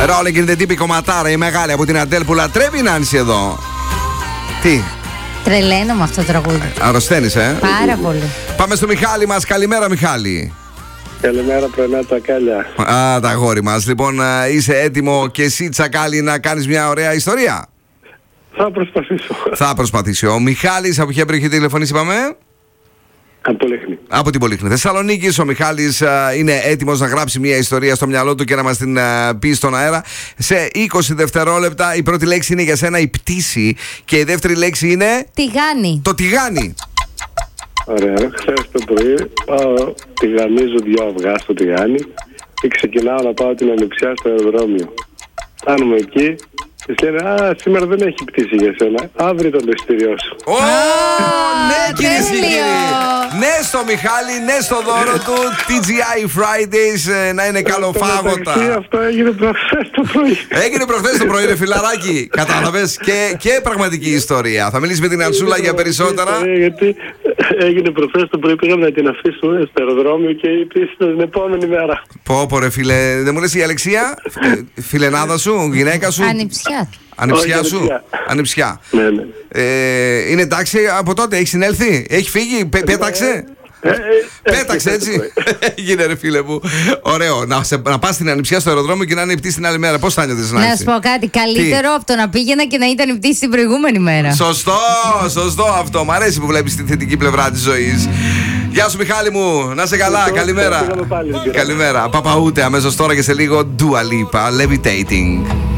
Rolling in the Deep, κομματάρα η μεγάλη από την Αντέλ που λατρεύει η Νάνση εδώ. Τι? Τρελαίνω με αυτό το τραγούδι. Αρρωσταίνεις, Πάρα πολύ. Πάμε στο Μιχάλη μας. Καλημέρα, Μιχάλη. Καλημέρα, πρωινά τσακάλια. Τα αγόρι μας. Λοιπόν, είσαι έτοιμο και εσύ, τσακάλι, να κάνεις μια ωραία ιστορία? Θα προσπαθήσω. Θα προσπαθήσω. Ο Μιχάλης, από ποια περιοχή τηλεφωνείς, είπαμε? Από Πολύχνη. Από την Πολύχνη Θεσσαλονίκης. Ο Μιχάλης είναι έτοιμος να γράψει μια ιστορία στο μυαλό του και να μας την πει στον αέρα. Σε 20 δευτερόλεπτα. Η πρώτη λέξη είναι για σένα η πτήση και η δεύτερη λέξη είναι τηγάνι. Το τηγάνι. Ωραία. Χθες το πρωί πάω, τηγανίζω 2 αυγά στο τηγάνι και ξεκινάω να πάω την Ανιψιά στο αεροδρόμιο. Φτάνουμε εκεί. Της λένε, σήμερα δεν έχει πτήση για σένα. Αύριο το εισιτήριό σου. Ναι, κυρίες και κύριοι. Ναι στο Μιχάλη, ναι στο δώρο του. TGI Fridays, να είναι καλοφάγωτα. Αυτό έγινε προχθές το πρωί. Έγινε προχθές το πρωί, ρε φιλαράκι. Κατάλαβες, και πραγματική ιστορία. Θα μιλήσει με την Αντσούλα για περισσότερα. Γιατί έγινε προχθές το πρωί, πήγαμε να την αφήσουμε στο αεροδρόμιο και η πτήση ήταν την επόμενη μέρα. Πω ρε φίλε, δεν μου λες η Αλεξία, φιλενάδα σου, γυναίκα σου? Ανιψιά σου. Ανιψιά. Ναι. Είναι εντάξει από τότε, έχει συνέλθει, έχει φύγει, πέταξε. Πέταξε έτσι. Έγινε ρε φίλε μου. Ωραίο. Να πας στην Ανιψιά στο αεροδρόμιο και να είναι η πτήση την άλλη μέρα. Πώς θα νιώθεις, Νάνση? Να σου πω κάτι. Καλύτερο από το να πήγαινα και να ήταν η πτήση την προηγούμενη μέρα. Σωστό αυτό. Μ' αρέσει που βλέπεις τη θετική πλευρά της ζωής. Γεια σου Μιχάλη μου, να είσαι καλά, καλημέρα. Καλημέρα. Παπαούτε αμέσως τώρα και σε λίγο Dua Lipa, Levitating.